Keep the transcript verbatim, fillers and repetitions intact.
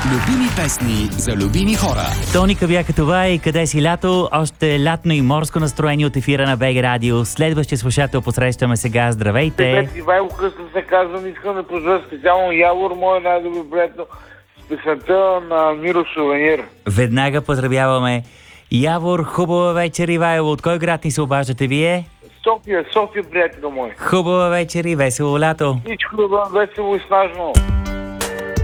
Любими песни за любими хора. Тоника бяха това и къде си лято, още лятно и морско настроение от ефира на БГ Радио. Следващия слушател посрещаме сега. Здравейте! Привет, Ивайло Кръстев се казвам. Искам да поздравя специално Явор, мой най-добър приятел, с песента на Миро Сувенир. Веднага поздравяваме. Явор, хубава вечер, Ивайло. От кой град ни се обаждате вие? София, София, приятел мой. Хубава вечер и весело лято. Всичко добро, весело и снажно.